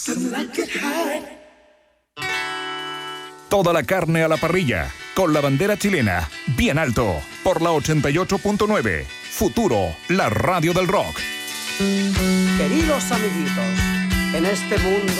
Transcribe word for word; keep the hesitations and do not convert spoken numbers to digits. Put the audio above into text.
Toda la carne a la parrilla, con la bandera chilena, bien alto, por la ochenta y ocho punto nueve. Futuro, la radio del rock. Queridos amiguitos, en este mundo